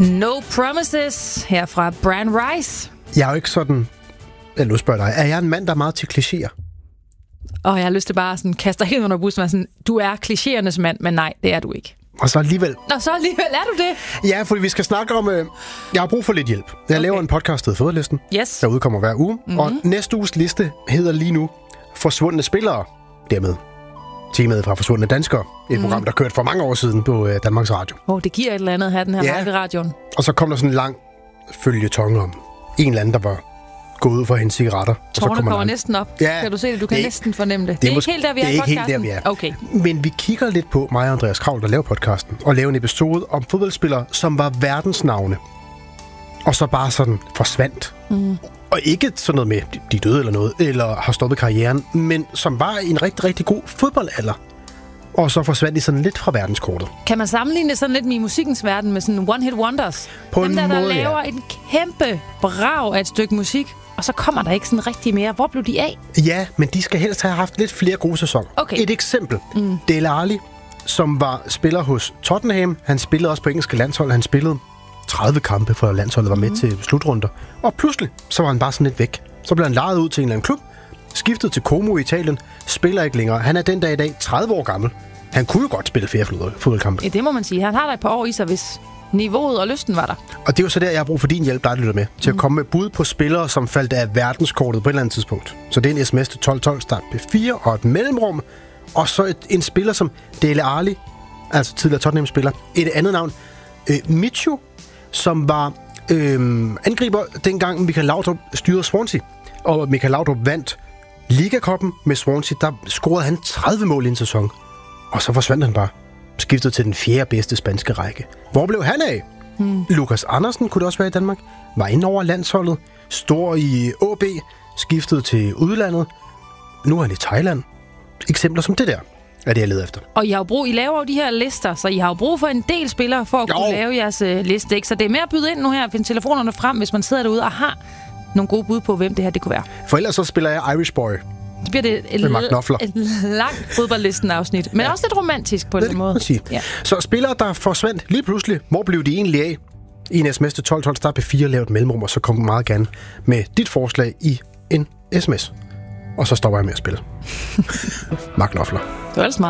No Promises her fra Brian Rice. Jeg er jo ikke sådan... Nu spørger dig. Er jeg en mand, der er meget til klichéer? Og jeg har lyst til bare sådan kaste dig helt under bussen og sådan, du er klichéernes mand, men nej, det er du ikke. Og så alligevel... Og så alligevel er du det? Ja, fordi vi skal snakke om... Jeg har brug for lidt hjælp. Jeg laver en podcast, der hedder Fodboldlisten, der udkommer hver uge. Og næste uges liste hedder lige nu Forsvundne spillere. Dermed temaet fra Forsvundne danskere. Et program, der kørte for mange år siden på Danmarks Radio. Det giver et eller andet at have den her live i radioen. Og så kom der sådan en lang føljeton om en eller anden, der var gået ud for hendes cigaretter. Tårerne kommer næsten op. Ja, kan du se det? Du kan næsten fornemme det. Det er ikke helt der, vi er i podcasten? Det er ikke helt der, vi er. Okay. Men vi kigger lidt på mig og Andreas Kravl, der laver podcasten, og laver en episode om fodboldspillere, som var verdensnavne. Og så bare sådan forsvandt. Og ikke sådan noget med, de døde eller noget, eller har stoppet karrieren, men som var i en rigtig, rigtig god fodboldalder. Og så forsvandt de sådan lidt fra verdenskortet. Kan man sammenligne det sådan lidt med i musikkens verden, med sådan one-hit wonders? På dem en der måde, laver en kæmpe brag af et stykke musik, og så kommer der ikke sådan rigtig mere. Hvor blev de af? Ja, men de skal helst have haft lidt flere gode sæsoner. Okay. Et eksempel. Dele Alli, som var spiller hos Tottenham. Han spillede også på engelske landshold. Han spillede 30 kampe, for landsholdet var med til slutrunder. Og pludselig, så var han bare sådan lidt væk. Så blev han lejet ud til en eller anden klub, skiftet til Como i Italien, spiller ikke længere. Han er den dag i dag 30 år gammel. Han kunne jo godt spille flere fodboldkampe. Ja, det må man sige. Han har da et par år i sig, hvis niveauet og lysten var der. Og det er jo så der, jeg har brug for din hjælp, der lytter med, til at komme med bud på spillere, som faldt af verdenskortet på et eller andet tidspunkt. Så det er en sms til 1212 start P4 og et mellemrum. Og så en spiller som Dele Alli, altså tidligere Tottenham-spiller. Et andet navn, Michu, som var angriber dengang Michael Laudrup styrede Swansea. Og Michael Laudrup vandt Liga-koppen med Swansea. Der scorede han 30 mål i en sæson. Og så forsvandt han bare. Skiftede til den 4. bedste spanske række. Hvor blev han af? Lukas Andersen kunne det også være i Danmark. Var inde over landsholdet. Stor i AB. Skiftede til udlandet. Nu er han i Thailand. Eksempler som det der er det, jeg leder efter. Og I laver jo de her lister, så I har jo brug for en del spillere for at kunne lave jeres liste, ikke? Så det er mere at byde ind nu her og finde telefonerne frem, hvis man sidder derude og har nogle gode bud på, hvem det her det kunne være. For ellers så spiller jeg Irish Boy. Så bliver det et langt fodboldlisten-afsnit, men også lidt romantisk på den måde. Ja. Så spillere, der forsvandt lige pludselig, hvor blev de egentlig af? I en sms til 1212 start P4, lav et mellemrum, og så kom meget gerne med dit forslag i en sms. Og så stopper jeg med at spille. Mark Knopfler. Det var ellers meget.